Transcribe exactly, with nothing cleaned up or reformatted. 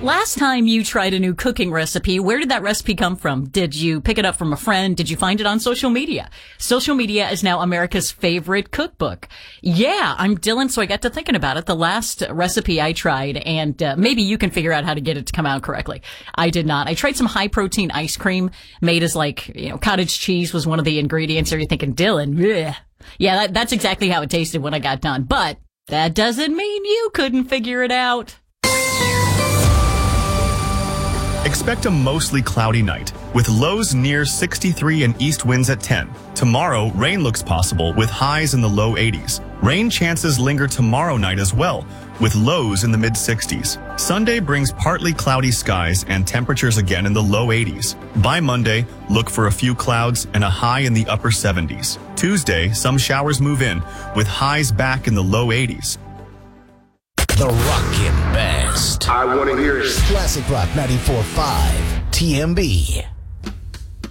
Last time you tried a new cooking recipe, where did that recipe come from? Did you pick it up from a friend? Did you find it on social media? Social media is now America's favorite cookbook. Yeah, I'm Dylan, so I got to thinking about it. The last recipe I tried, and uh, maybe you can figure out how to get it to come out correctly. I did not. I tried some high-protein ice cream made as, like, you know, cottage cheese was one of the ingredients. Are you thinking, Dylan? Bleh. Yeah, that, that's exactly how it tasted when I got done. But that doesn't mean you couldn't figure it out. Expect a mostly cloudy night, with lows near sixty-three and east winds at ten. Tomorrow, rain looks possible, with highs in the low eighties. Rain chances linger tomorrow night as well, with lows in the mid sixties. Sunday brings partly cloudy skies and temperatures again in the low eighties. By Monday, look for a few clouds and a high in the upper seventies. Tuesday, some showers move in, with highs back in the low eighties. The Rockin' Best. I want to hear it. Classic Rock ninety-four point five T M B.